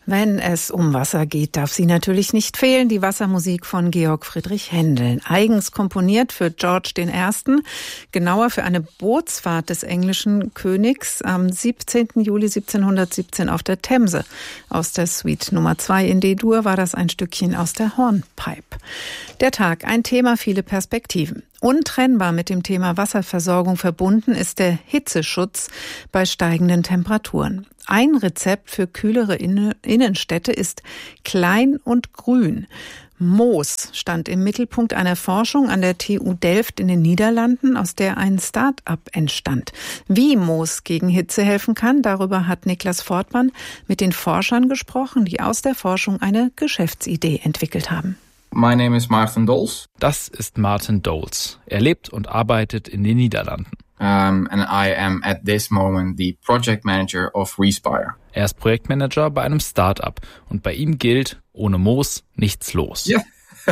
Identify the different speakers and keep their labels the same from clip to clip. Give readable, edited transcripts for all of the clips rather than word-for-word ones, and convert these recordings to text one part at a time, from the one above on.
Speaker 1: Wenn es um Wasser geht, darf sie natürlich nicht fehlen. Die Wassermusik von Georg Friedrich Händel. Eigens komponiert für George I., genauer für eine Bootsfahrt des englischen Königs am 17. Juli 1717 auf der Themse. Aus der Suite Nummer 2 in D-Dur war das ein Stückchen aus der Hornpipe. Der Tag, ein Thema, viele Perspektiven. Untrennbar mit dem Thema Wasserversorgung verbunden ist der Hitzeschutz bei steigenden Temperaturen. Ein Rezept für kühlere Innenstädte ist klein und grün. Moos stand im Mittelpunkt einer Forschung an der TU Delft in den Niederlanden, aus der ein Start-up entstand. Wie Moos gegen Hitze helfen kann, darüber hat Niklas Fortmann mit den Forschern gesprochen, die aus der Forschung eine Geschäftsidee entwickelt haben.
Speaker 2: My name is Maarten Dols.
Speaker 3: Das ist Maarten Dols. Er lebt und arbeitet in den Niederlanden.
Speaker 2: And I am at this moment the project manager of Respire.
Speaker 3: Er ist Projektmanager bei einem Start-up und bei ihm gilt, ohne Moos nichts los.
Speaker 2: Yeah.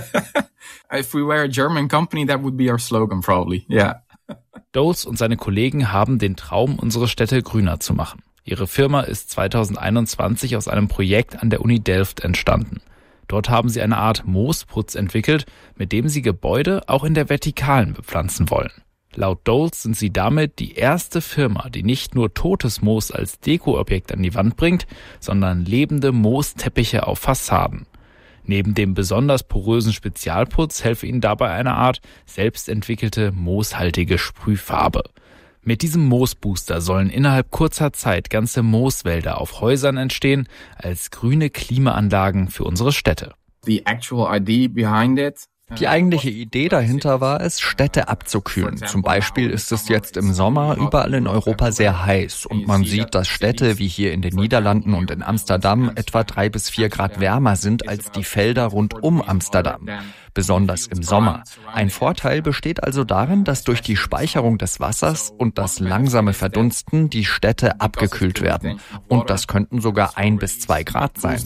Speaker 2: If we were a German company, that would be our slogan probably. Yeah.
Speaker 3: Dols und seine Kollegen haben den Traum, unsere Städte grüner zu machen. Ihre Firma ist 2021 aus einem Projekt an der Uni Delft entstanden. Dort haben sie eine Art Moosputz entwickelt, mit dem sie Gebäude auch in der Vertikalen bepflanzen wollen. Laut Dols sind sie damit die erste Firma, die nicht nur totes Moos als Dekoobjekt an die Wand bringt, sondern lebende Moosteppiche auf Fassaden. Neben dem besonders porösen Spezialputz helfe ihnen dabei eine Art selbstentwickelte mooshaltige Sprühfarbe. Mit diesem Moosbooster sollen innerhalb kurzer Zeit ganze Mooswälder auf Häusern entstehen, als grüne Klimaanlagen für unsere Städte.
Speaker 2: The actual idea behind it.
Speaker 4: Die eigentliche Idee dahinter war es, Städte abzukühlen. Zum Beispiel ist es jetzt im Sommer überall in Europa sehr heiß und man sieht, dass Städte wie hier in den Niederlanden und in Amsterdam etwa 3 bis 4 Grad wärmer sind als die Felder rund um Amsterdam. Besonders im Sommer. Ein Vorteil besteht also darin, dass durch die Speicherung des Wassers und das langsame Verdunsten die Städte abgekühlt werden. Und das könnten sogar 1 bis 2 Grad sein.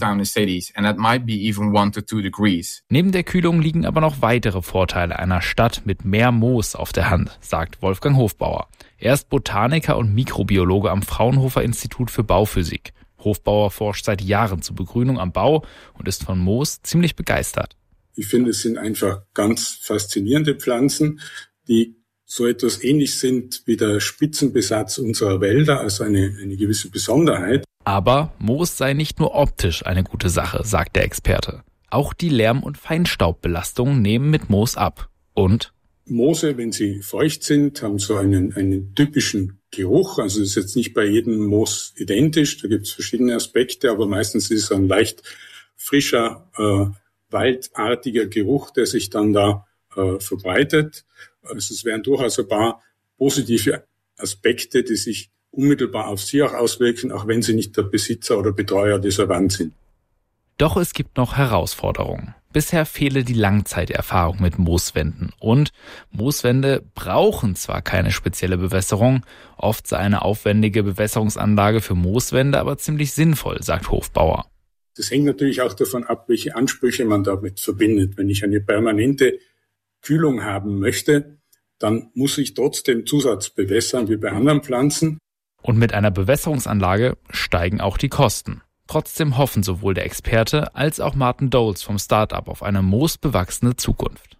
Speaker 3: Neben der Kühlung liegen aber noch weitere Vorteile einer Stadt mit mehr Moos auf der Hand, sagt Wolfgang Hofbauer. Er ist Botaniker und Mikrobiologe am Fraunhofer Institut für Bauphysik. Hofbauer forscht seit Jahren zur Begrünung am Bau und ist von Moos ziemlich begeistert.
Speaker 5: Ich finde, es sind einfach ganz faszinierende Pflanzen, die so etwas ähnlich sind wie der Spitzenbesatz unserer Wälder, also eine gewisse Besonderheit.
Speaker 3: Aber Moos sei nicht nur optisch eine gute Sache, sagt der Experte. Auch die Lärm- und Feinstaubbelastungen nehmen mit Moos ab. Und
Speaker 5: Moose, wenn sie feucht sind, haben so einen typischen Geruch. Also es ist jetzt nicht bei jedem Moos identisch, da gibt es verschiedene Aspekte, aber meistens ist es ein leicht frischer, waldartiger Geruch, der sich dann da verbreitet. Also es wären durchaus ein paar positive Aspekte, die sich unmittelbar auf Sie auch auswirken, auch wenn Sie nicht der Besitzer oder Betreuer dieser Wand sind.
Speaker 3: Doch es gibt noch Herausforderungen. Bisher fehle die Langzeiterfahrung mit Mooswänden. Und Mooswände brauchen zwar keine spezielle Bewässerung, oft sei eine aufwendige Bewässerungsanlage für Mooswände aber ziemlich sinnvoll, sagt Hofbauer.
Speaker 5: Das hängt natürlich auch davon ab, welche Ansprüche man damit verbindet. Wenn ich eine permanente Kühlung haben möchte, dann muss ich trotzdem Zusatz bewässern wie bei anderen Pflanzen.
Speaker 3: Und mit einer Bewässerungsanlage steigen auch die Kosten. Trotzdem hoffen sowohl der Experte als auch Maarten Dols vom Start-up auf eine moosbewachsene Zukunft.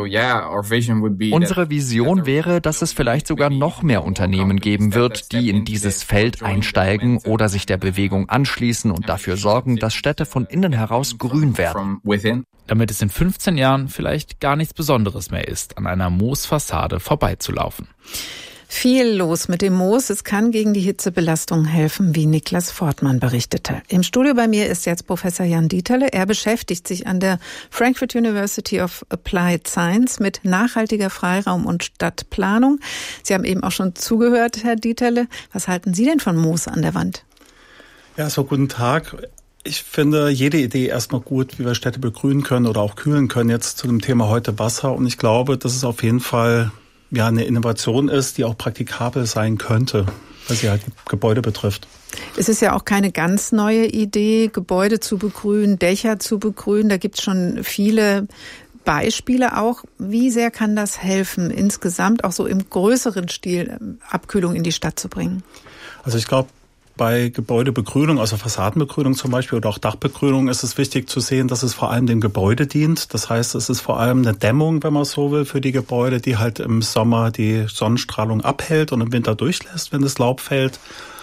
Speaker 4: Unsere Vision wäre, dass es vielleicht sogar noch mehr Unternehmen geben wird, die in dieses Feld einsteigen oder sich der Bewegung anschließen und dafür sorgen, dass Städte von innen heraus grün werden.
Speaker 3: Damit es in 15 Jahren vielleicht gar nichts Besonderes mehr ist, an einer Moosfassade vorbeizulaufen.
Speaker 1: Viel los mit dem Moos. Es kann gegen die Hitzebelastung helfen, wie Niklas Fortmann berichtete. Im Studio bei mir ist jetzt Professor Jan Dieterle. Er beschäftigt sich an der Frankfurt University of Applied Science mit nachhaltiger Freiraum- und Stadtplanung. Sie haben eben auch schon zugehört, Herr Dieterle. Was halten Sie denn von Moos an der Wand?
Speaker 6: Ja, so guten Tag. Ich finde jede Idee erstmal gut, wie wir Städte begrünen können oder auch kühlen können. Jetzt zu dem Thema heute Wasser. Und ich glaube, dass es auf jeden Fall eine Innovation ist, die auch praktikabel sein könnte, was sie halt Gebäude betrifft.
Speaker 1: Es ist ja auch keine ganz neue Idee, Gebäude zu begrünen, Dächer zu begrünen. Da gibt es schon viele Beispiele auch. Wie sehr kann das helfen, insgesamt auch so im größeren Stil Abkühlung in die Stadt zu bringen?
Speaker 6: Also ich glaube, Bei Gebäudebegrünung, also Fassadenbegrünung zum Beispiel oder auch Dachbegrünung, ist es wichtig zu sehen, dass es vor allem dem Gebäude dient. Das heißt, es ist vor allem eine Dämmung, wenn man so will, für die Gebäude, die halt im Sommer die Sonnenstrahlung abhält und im Winter durchlässt, wenn das Laub fällt.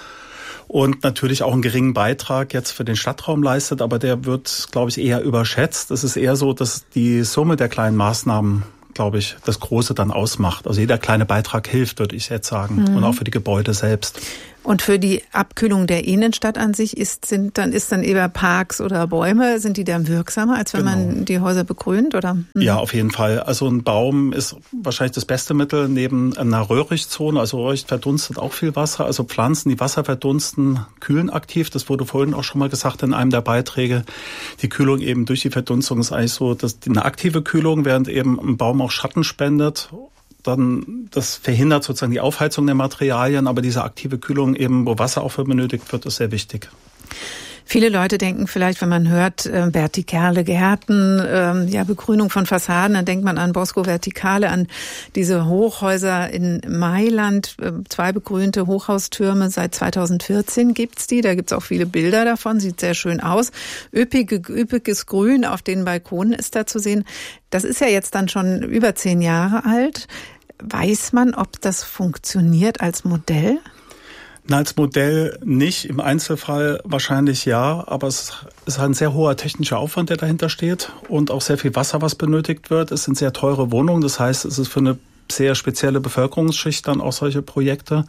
Speaker 6: Und natürlich auch einen geringen Beitrag jetzt für den Stadtraum leistet, aber der wird, glaube ich, eher überschätzt. Es ist eher so, dass die Summe der kleinen Maßnahmen, glaube ich, das Große dann ausmacht. Also jeder kleine Beitrag hilft, würde ich jetzt sagen. Und auch für die Gebäude selbst.
Speaker 1: Und für die Abkühlung der Innenstadt an sich ist dann eher Parks oder Bäume, sind die dann wirksamer, als wenn man die Häuser begrünt, oder?
Speaker 6: Ja, auf jeden Fall. Also ein Baum ist wahrscheinlich das beste Mittel neben einer Röhrichtzone. Also Röhricht verdunstet auch viel Wasser. Also Pflanzen, die Wasser verdunsten, kühlen aktiv. Das wurde vorhin auch schon mal gesagt in einem der Beiträge. Die Kühlung eben durch die Verdunstung ist eigentlich so, dass eine aktive Kühlung, während eben ein Baum auch Schatten spendet. Dann, das verhindert sozusagen die Aufheizung der Materialien, aber diese aktive Kühlung eben, wo Wasser auch für benötigt wird, ist sehr wichtig.
Speaker 1: Viele Leute denken vielleicht, wenn man hört, vertikale Gärten, Begrünung von Fassaden, dann denkt man an Bosco Verticale, an diese Hochhäuser in Mailand, 2 begrünte Hochhaustürme. Seit 2014 gibt's die, da gibt's auch viele Bilder davon, sieht sehr schön aus. Üppiges Grün auf den Balkonen ist da zu sehen. Das ist ja jetzt dann schon über 10 Jahre alt. Weiß man, ob das funktioniert als Modell?
Speaker 6: Als Modell nicht, im Einzelfall wahrscheinlich ja, aber es ist ein sehr hoher technischer Aufwand, der dahinter steht und auch sehr viel Wasser, was benötigt wird. Es sind sehr teure Wohnungen, das heißt, es ist für eine sehr spezielle Bevölkerungsschicht dann auch solche Projekte.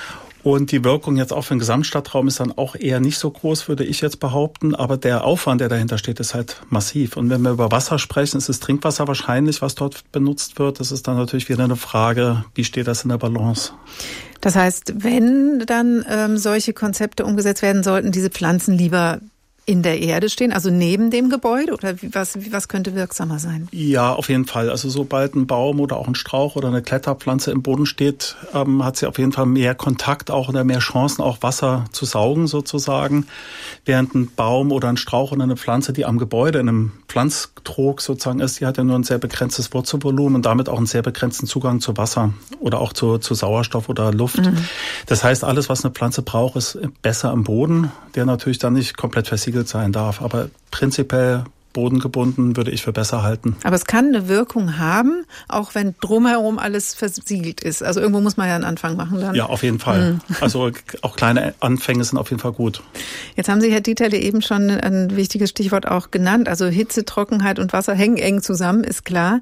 Speaker 6: Und die Wirkung jetzt auch für den Gesamtstadtraum ist dann auch eher nicht so groß, würde ich jetzt behaupten. Aber der Aufwand, der dahinter steht, ist halt massiv. Und wenn wir über Wasser sprechen, ist es Trinkwasser wahrscheinlich, was dort benutzt wird. Das ist dann natürlich wieder eine Frage, wie steht das in der Balance?
Speaker 1: Das heißt, wenn dann solche Konzepte umgesetzt werden, sollten diese Pflanzen lieber in der Erde stehen, also neben dem Gebäude, oder was könnte wirksamer sein?
Speaker 6: Ja, auf jeden Fall. Also sobald ein Baum oder auch ein Strauch oder eine Kletterpflanze im Boden steht, hat sie auf jeden Fall mehr Kontakt auch oder mehr Chancen, auch Wasser zu saugen sozusagen. Während ein Baum oder ein Strauch oder eine Pflanze, die am Gebäude in einem Pflanztrog sozusagen ist, die hat ja nur ein sehr begrenztes Wurzelvolumen und damit auch einen sehr begrenzten Zugang zu Wasser oder auch zu Sauerstoff oder Luft. Das heißt, alles, was eine Pflanze braucht, ist besser am Boden, der natürlich dann nicht komplett versiegelt sein darf. Aber prinzipiell bodengebunden würde ich für besser halten.
Speaker 1: Aber es kann eine Wirkung haben, auch wenn drumherum alles versiegelt ist. Also irgendwo muss man ja einen Anfang machen dann.
Speaker 6: Ja, auf jeden Fall. Also auch kleine Anfänge sind auf jeden Fall gut.
Speaker 1: Jetzt haben Sie, Herr Dieterle, eben schon ein wichtiges Stichwort auch genannt. Also Hitze, Trockenheit und Wasser hängen eng zusammen, ist klar.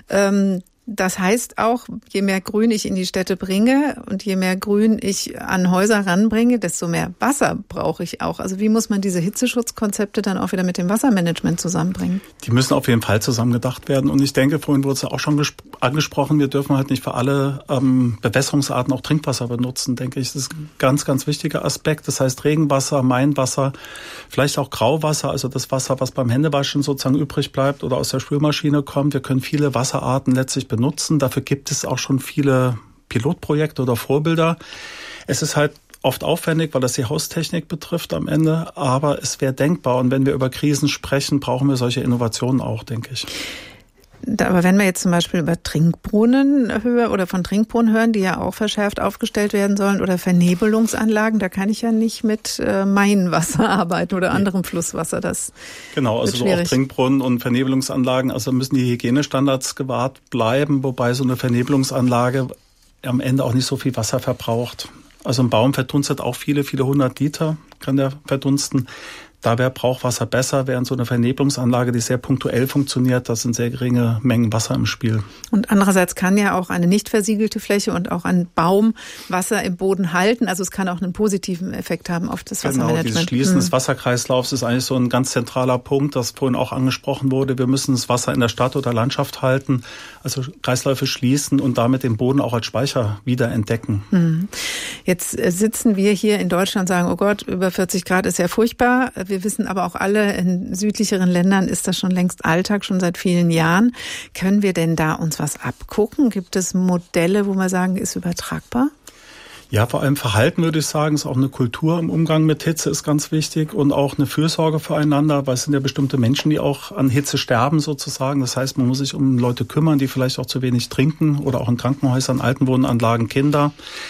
Speaker 1: Das heißt auch, je mehr Grün ich in die Städte bringe und je mehr Grün ich an Häuser ranbringe, desto mehr Wasser brauche ich auch. Also wie muss man diese Hitzeschutzkonzepte dann auch wieder mit dem Wassermanagement zusammenbringen?
Speaker 6: Die müssen auf jeden Fall zusammen gedacht werden. Und ich denke, vorhin wurde es ja auch schon angesprochen, wir dürfen halt nicht für alle Bewässerungsarten auch Trinkwasser benutzen, denke ich. Das ist ein ganz, ganz wichtiger Aspekt. Das heißt Regenwasser, Mainwasser, vielleicht auch Grauwasser, also das Wasser, was beim Händewaschen sozusagen übrig bleibt oder aus der Spülmaschine kommt. Wir können viele Wasserarten letztlich benutzen. Dafür gibt es auch schon viele Pilotprojekte oder Vorbilder. Es ist halt oft aufwendig, weil das die Haustechnik betrifft am Ende, aber es wäre denkbar. Und wenn wir über Krisen sprechen, brauchen wir solche Innovationen auch, denke ich.
Speaker 1: Aber wenn wir jetzt zum Beispiel über Trinkbrunnen hören oder von Trinkbrunnen hören, die ja auch verschärft aufgestellt werden sollen, oder Vernebelungsanlagen, da kann ich ja nicht mit Mainwasser arbeiten oder anderem Flusswasser. Das
Speaker 6: genau, also so auch Trinkbrunnen und Vernebelungsanlagen, also müssen die Hygienestandards gewahrt bleiben, wobei so eine Vernebelungsanlage am Ende auch nicht so viel Wasser verbraucht. Also ein Baum verdunstet auch viele 100 Liter, kann der verdunsten. Da wäre Brauchwasser besser, während so eine Vernebelungsanlage, die sehr punktuell funktioniert, da sind sehr geringe Mengen Wasser im Spiel.
Speaker 1: Und andererseits kann ja auch eine nicht versiegelte Fläche und auch ein Baum Wasser im Boden halten. Also es kann auch einen positiven Effekt haben auf das Wassermanagement.
Speaker 6: Genau, dieses Schließen des Wasserkreislaufs ist eigentlich so ein ganz zentraler Punkt, das vorhin auch angesprochen wurde. Wir müssen das Wasser in der Stadt oder Landschaft halten, also Kreisläufe schließen und damit den Boden auch als Speicher wieder entdecken.
Speaker 1: Jetzt sitzen wir hier in Deutschland und sagen, oh Gott, über 40 Grad ist ja furchtbar. Wir wissen aber auch alle, in südlicheren Ländern ist das schon längst Alltag, schon seit vielen Jahren. Können wir denn da uns was abgucken? Gibt es Modelle, wo wir sagen, ist übertragbar?
Speaker 6: Ja, vor allem Verhalten würde ich sagen, ist auch eine Kultur im Umgang mit Hitze ist ganz wichtig und auch eine Fürsorge füreinander, weil es sind ja bestimmte Menschen, die auch an Hitze sterben sozusagen. Das heißt, man muss sich um Leute kümmern, die vielleicht auch zu wenig trinken oder auch in Krankenhäusern, Altenwohnanlagen, Kinder.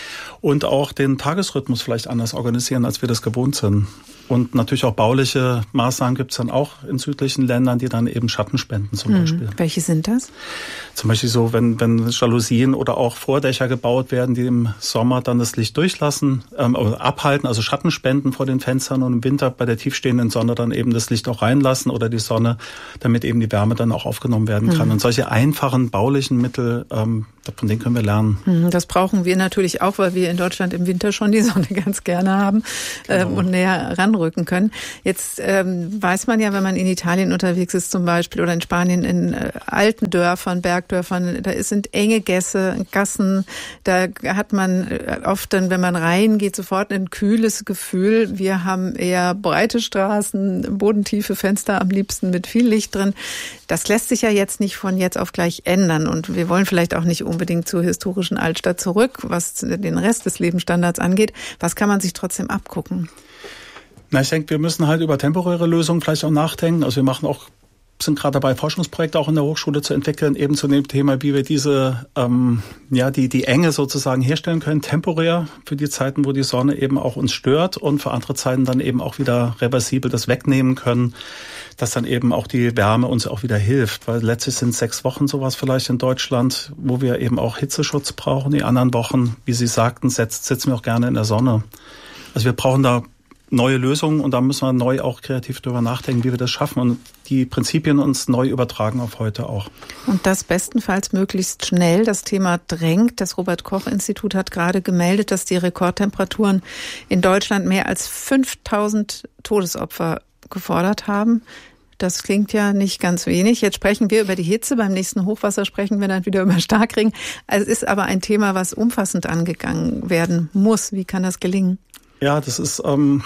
Speaker 6: und auch den Tagesrhythmus vielleicht anders organisieren, als wir das gewohnt sind. Und natürlich auch bauliche Maßnahmen gibt es dann auch in südlichen Ländern, die dann eben Schatten spenden zum Beispiel.
Speaker 1: Welche sind das?
Speaker 6: Zum Beispiel so, wenn Jalousien oder auch Vordächer gebaut werden, die im Sommer dann das Licht durchlassen, abhalten, also Schatten spenden vor den Fenstern und im Winter bei der tiefstehenden Sonne dann eben das Licht auch reinlassen oder die Sonne, damit eben die Wärme dann auch aufgenommen werden kann. Und solche einfachen baulichen Mittel, von denen können wir lernen.
Speaker 1: Das brauchen wir natürlich auch, weil wir in Deutschland im Winter schon die Sonne ganz gerne haben und näher ranrücken können. Jetzt weiß man ja, wenn man in Italien unterwegs ist zum Beispiel oder in Spanien in alten Dörfern, Bergdörfern, da sind enge Gassen, da hat man oft dann, wenn man reingeht, sofort ein kühles Gefühl. Wir haben eher breite Straßen, bodentiefe Fenster am liebsten mit viel Licht drin. Das lässt sich ja jetzt nicht von jetzt auf gleich ändern und wir wollen vielleicht auch nicht unbedingt zur historischen Altstadt zurück, was den Rest des Lebensstandards angeht. Was kann man sich trotzdem abgucken?
Speaker 6: Na, ich denke, wir müssen halt über temporäre Lösungen vielleicht auch nachdenken. Also wir sind gerade dabei, Forschungsprojekte auch in der Hochschule zu entwickeln, eben zu dem Thema, wie wir diese, die Enge sozusagen herstellen können, temporär für die Zeiten, wo die Sonne eben auch uns stört und für andere Zeiten dann eben auch wieder reversibel das wegnehmen können, dass dann eben auch die Wärme uns auch wieder hilft, weil letztlich sind 6 Wochen sowas vielleicht in Deutschland, wo wir eben auch Hitzeschutz brauchen. Die anderen Wochen, wie Sie sagten, sitzen wir auch gerne in der Sonne. Also wir brauchen da neue Lösungen und da müssen wir neu auch kreativ drüber nachdenken, wie wir das schaffen und die Prinzipien uns neu übertragen auf heute auch.
Speaker 1: Und das bestenfalls möglichst schnell. Das Thema drängt. Das Robert-Koch-Institut hat gerade gemeldet, dass die Rekordtemperaturen in Deutschland mehr als 5000 Todesopfer gefordert haben. Das klingt ja nicht ganz wenig. Jetzt sprechen wir über die Hitze. Beim nächsten Hochwasser sprechen wir dann wieder über Starkregen. Also es ist aber ein Thema, was umfassend angegangen werden muss. Wie kann das gelingen?
Speaker 6: Ja, das ist,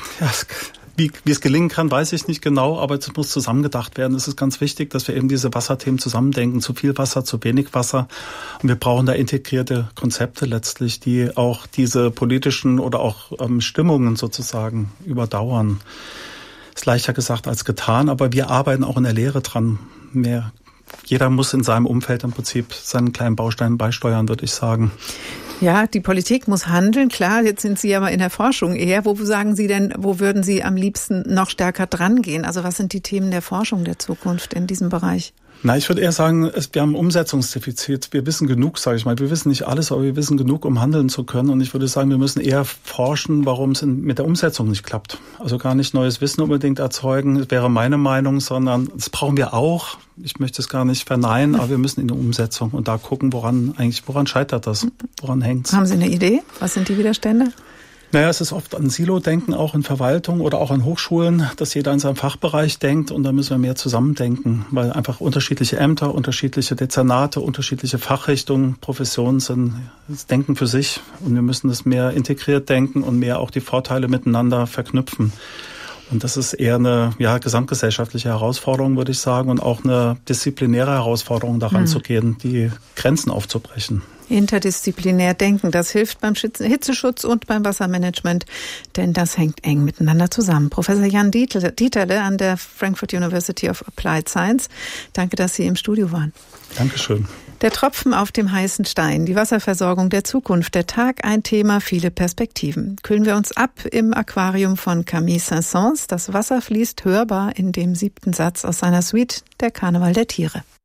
Speaker 6: wie es gelingen kann, weiß ich nicht genau, aber es muss zusammengedacht werden. Es ist ganz wichtig, dass wir eben diese Wasserthemen zusammendenken. Zu viel Wasser, zu wenig Wasser. Und wir brauchen da integrierte Konzepte letztlich, die auch diese politischen oder auch Stimmungen sozusagen überdauern. Ist leichter gesagt als getan, aber wir arbeiten auch in der Lehre dran. Jeder muss in seinem Umfeld im Prinzip seinen kleinen Baustein beisteuern, würde ich sagen.
Speaker 1: Ja, die Politik muss handeln, klar. Jetzt sind Sie aber in der Forschung eher. Wo sagen Sie denn, wo würden Sie am liebsten noch stärker dran gehen? Also was sind die Themen der Forschung der Zukunft in diesem Bereich?
Speaker 6: Na, ich würde eher sagen, wir haben ein Umsetzungsdefizit. Wir wissen genug, sage ich mal. Wir wissen nicht alles, aber wir wissen genug, um handeln zu können. Und ich würde sagen, wir müssen eher forschen, warum es mit der Umsetzung nicht klappt. Also gar nicht neues Wissen unbedingt erzeugen, das wäre meine Meinung, sondern das brauchen wir auch. Ich möchte es gar nicht verneinen, aber wir müssen in die Umsetzung und da gucken, woran scheitert das? Woran hängt's?
Speaker 1: Haben Sie eine Idee? Was sind die Widerstände?
Speaker 6: Naja, es ist oft an Silo-Denken, auch in Verwaltung oder auch an Hochschulen, dass jeder in seinem Fachbereich denkt und da müssen wir mehr zusammendenken, weil einfach unterschiedliche Ämter, unterschiedliche Dezernate, unterschiedliche Fachrichtungen, Professionen sind, das Denken für sich und wir müssen das mehr integriert denken und mehr auch die Vorteile miteinander verknüpfen. Und das ist eher eine gesamtgesellschaftliche Herausforderung, würde ich sagen, und auch eine disziplinäre Herausforderung, daran zu gehen, die Grenzen aufzubrechen.
Speaker 1: Interdisziplinär denken, das hilft beim Hitzeschutz und beim Wassermanagement, denn das hängt eng miteinander zusammen. Professor Jan Dieterle an der Frankfurt University of Applied Science, danke, dass Sie im Studio waren.
Speaker 6: Dankeschön.
Speaker 1: Der Tropfen auf dem heißen Stein, die Wasserversorgung der Zukunft, der Tag, ein Thema, viele Perspektiven. Kühlen wir uns ab im Aquarium von Camille Saint-Saëns. Das Wasser fließt hörbar in dem 7. Satz aus seiner Suite Der Karneval der Tiere.